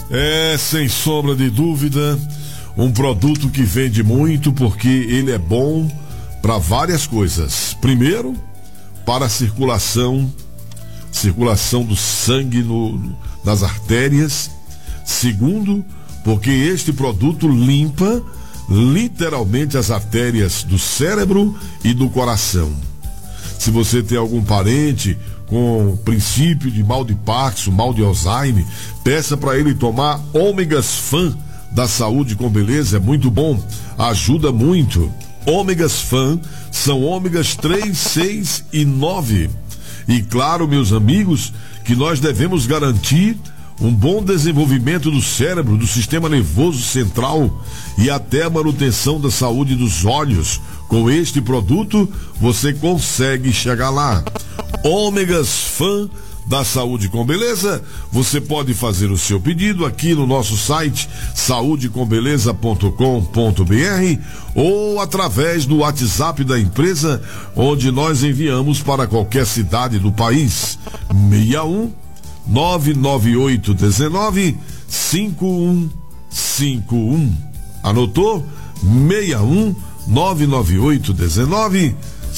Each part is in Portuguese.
É, sem sombra de dúvida, um produto que vende muito porque ele é bom para várias coisas. Primeiro, para a circulação do sangue nas artérias. Segundo, porque este produto limpa literalmente as artérias do cérebro e do coração. Se você tem algum parente com princípio de mal de Parkinson, mal de Alzheimer, peça para ele tomar Ômegas Fan da Saúde com Beleza, é muito bom, ajuda muito. Ômegas Fan são ômegas 3, 6 e 9. E claro, meus amigos, que nós devemos garantir um bom desenvolvimento do cérebro, do sistema nervoso central e até a manutenção da saúde dos olhos. Com este produto, você consegue chegar lá. Ômegas Fan da Saúde com Beleza, você pode fazer o seu pedido aqui no nosso site saudecombeleza.com.br ou através do WhatsApp da empresa, onde nós enviamos para qualquer cidade do país. 61 99819 5151. Anotou? 61 99819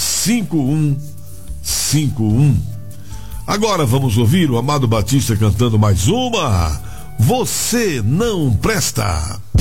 5151. Agora vamos ouvir o Amado Batista cantando mais uma. Você não presta.